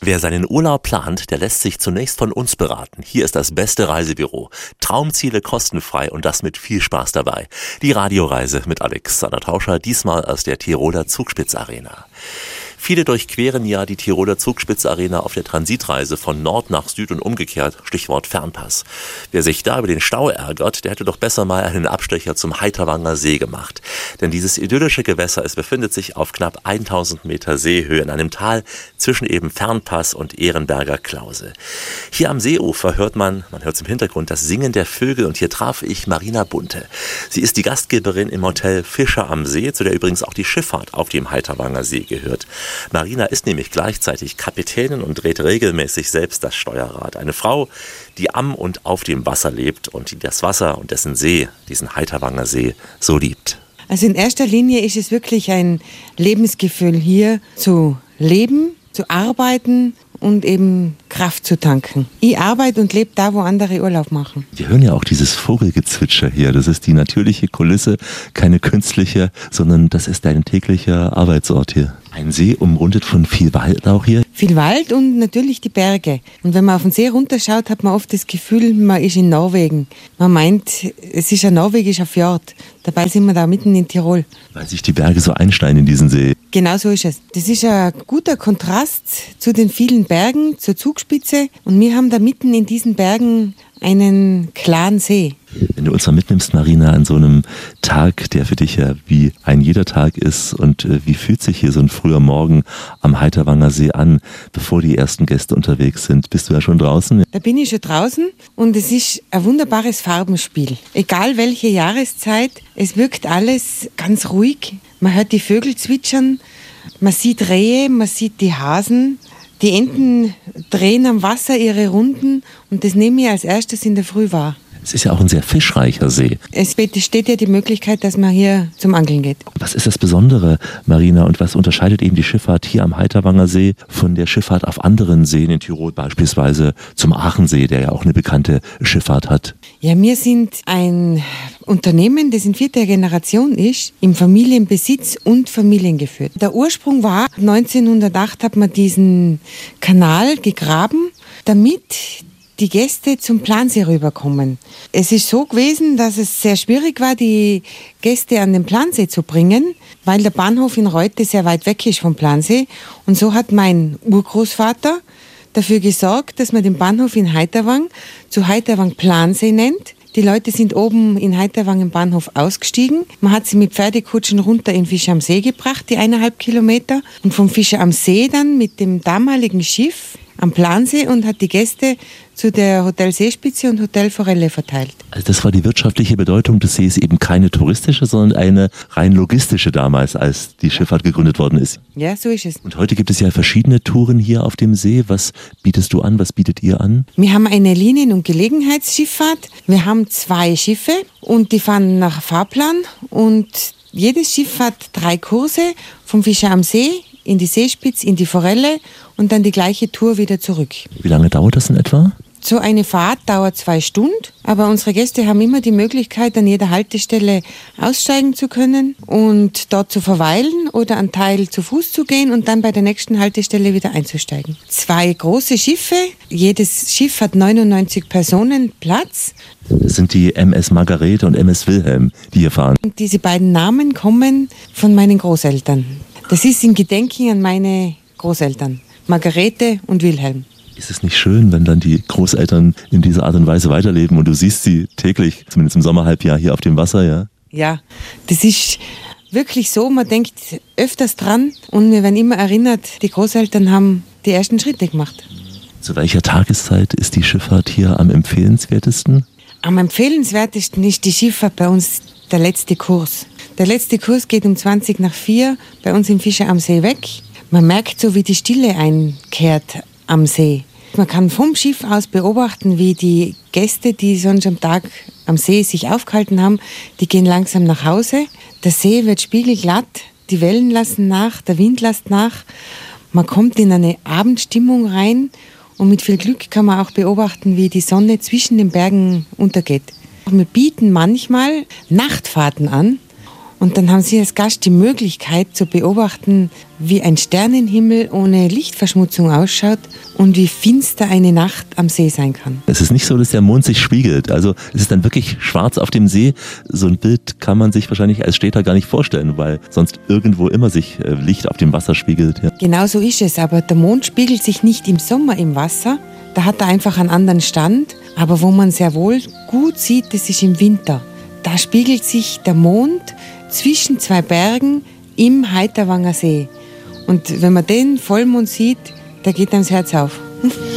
Wer seinen Urlaub plant, der lässt sich zunächst von uns beraten. Hier ist das beste Reisebüro. Traumziele kostenfrei und das mit viel Spaß dabei. Die Radioreise mit Alexander Tauscher, diesmal aus der Tiroler Zugspitz-Arena. Viele durchqueren ja die Tiroler Zugspitz-Arena auf der Transitreise von Nord nach Süd und umgekehrt, Stichwort Fernpass. Wer sich da über den Stau ärgert, der hätte doch besser mal einen Abstecher zum Heiterwanger See gemacht. Denn dieses idyllische Gewässer, es befindet sich auf knapp 1000 Meter Seehöhe in einem Tal zwischen eben Fernpass und Ehrenberger Klause. Hier am Seeufer hört man hört im Hintergrund das Singen der Vögel und hier traf ich Marina Bunte. Sie ist die Gastgeberin im Hotel Fischer am See, zu der übrigens auch die Schifffahrt auf dem Heiterwanger See gehört. Marina ist nämlich gleichzeitig Kapitänin und dreht regelmäßig selbst das Steuerrad. Eine Frau, die am und auf dem Wasser lebt und die das Wasser und dessen See, diesen Heiterwanger See, so liebt. Also in erster Linie ist es wirklich ein Lebensgefühl, hier zu leben, zu arbeiten und eben Kraft zu tanken. Ich arbeite und lebe da, wo andere Urlaub machen. Wir hören ja auch dieses Vogelgezwitscher hier. Das ist die natürliche Kulisse, keine künstliche, sondern das ist dein täglicher Arbeitsort hier. Ein See umrundet von viel Wald auch hier. Viel Wald und natürlich die Berge. Und wenn man auf den See runterschaut, hat man oft das Gefühl, man ist in Norwegen. Man meint, es ist ein norwegischer Fjord. Dabei sind wir da mitten in Tirol. Weil sich die Berge so einschneiden in diesen See. Genau so ist es. Das ist ein guter Kontrast zu den vielen Bergen, zur Zugspitze. Und wir haben da mitten in diesen Bergen einen klaren See. Wenn du uns mal mitnimmst, Marina, an so einem Tag, der für dich ja wie ein jeder Tag ist und wie fühlt sich hier so ein früher Morgen am Heiterwanger See an, bevor die ersten Gäste unterwegs sind? Bist du ja schon draußen? Da bin ich schon draußen und es ist ein wunderbares Farbenspiel. Egal welche Jahreszeit, es wirkt alles ganz ruhig. Man hört die Vögel zwitschern, man sieht Rehe, man sieht die Hasen. Die Enten drehen am Wasser ihre Runden und das nehme ich als erstes in der Früh wahr. Es ist ja auch ein sehr fischreicher See. Es besteht ja die Möglichkeit, dass man hier zum Angeln geht. Was ist das Besondere, Marina, und was unterscheidet eben die Schifffahrt hier am Heiterwanger See von der Schifffahrt auf anderen Seen in Tirol, beispielsweise zum Aachensee, der ja auch eine bekannte Schifffahrt hat? Ja, wir sind ein Unternehmen, das in 4. Generation ist, im Familienbesitz und familiengeführt. Der Ursprung war, 1908 hat man diesen Kanal gegraben, damit die Gäste zum Plansee rüberkommen. Es ist so gewesen, dass es sehr schwierig war, die Gäste an den Plansee zu bringen, weil der Bahnhof in Reute sehr weit weg ist vom Plansee. Und so hat mein Urgroßvater dafür gesorgt, dass man den Bahnhof in Heiterwang zu Heiterwang Plansee nennt. Die Leute sind oben in Heiterwang im Bahnhof ausgestiegen. Man hat sie mit Pferdekutschen runter in Fischer am See gebracht, die 1,5 Kilometer. Und vom Fischer am See dann mit dem damaligen Schiff am Plansee und hat die Gäste zu der Hotel Seespitze und Hotel Forelle verteilt. Also das war die wirtschaftliche Bedeutung des Sees, eben keine touristische, sondern eine rein logistische damals, als die Schifffahrt gegründet worden ist. Ja, so ist es. Und heute gibt es ja verschiedene Touren hier auf dem See. Was bietest du an? Was bietet ihr an? Wir haben eine Linien- und Gelegenheitsschifffahrt. Wir haben 2 Schiffe und die fahren nach Fahrplan und jedes Schiff hat 3 Kurse vom Fischer am See in die Seespitze, in die Forelle und dann die gleiche Tour wieder zurück. Wie lange dauert das in etwa? So eine Fahrt dauert 2 Stunden, aber unsere Gäste haben immer die Möglichkeit, an jeder Haltestelle aussteigen zu können und dort zu verweilen oder einen Teil zu Fuß zu gehen und dann bei der nächsten Haltestelle wieder einzusteigen. 2 große Schiffe, jedes Schiff hat 99 Personen Platz. Das sind die MS Margarete und MS Wilhelm, die hier fahren. Und diese beiden Namen kommen von meinen Großeltern. Das ist in Gedenken an meine Großeltern, Margarete und Wilhelm. Ist es nicht schön, wenn dann die Großeltern in dieser Art und Weise weiterleben und du siehst sie täglich, zumindest im Sommerhalbjahr hier auf dem Wasser, ja? Ja, das ist wirklich so, man denkt öfters dran und wir werden immer erinnert, die Großeltern haben die ersten Schritte gemacht. Zu welcher Tageszeit ist die Schifffahrt hier am empfehlenswertesten? Am empfehlenswertesten ist die Schifffahrt bei uns der letzte Kurs. Der letzte Kurs geht um 4:20 bei uns im Fischer am See weg. Man merkt so, wie die Stille einkehrt am See. Man kann vom Schiff aus beobachten, wie die Gäste, die sonst am Tag am See sich aufgehalten haben, die gehen langsam nach Hause. Der See wird spiegelglatt, die Wellen lassen nach, der Wind lässt nach. Man kommt in eine Abendstimmung rein und mit viel Glück kann man auch beobachten, wie die Sonne zwischen den Bergen untergeht. Wir bieten manchmal Nachtfahrten an Und dann haben Sie als Gast die Möglichkeit zu beobachten, wie ein Sternenhimmel ohne Lichtverschmutzung ausschaut und wie finster eine Nacht am See sein kann. Es ist nicht so, dass der Mond sich spiegelt. Also es ist dann wirklich schwarz auf dem See. So ein Bild kann man sich wahrscheinlich als Städter gar nicht vorstellen, weil sonst irgendwo immer sich Licht auf dem Wasser spiegelt. Ja. Genau so ist es, aber der Mond spiegelt sich nicht im Sommer im Wasser. Da hat er einfach einen anderen Stand. Aber wo man sehr wohl gut sieht, das ist im Winter. Da spiegelt sich der Mond zwischen zwei Bergen im Heiterwanger See. Und wenn man den Vollmond sieht, da geht einem das Herz auf.